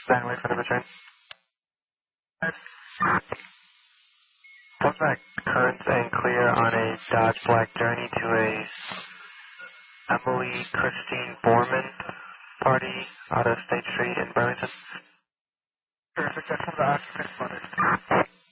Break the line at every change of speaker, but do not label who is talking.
Stand wait for the return. Come back current and clear on a Dodge Black Journey to a Emily Christine Borman party out of State Street in Burlington. Perfect, that's from the occupant.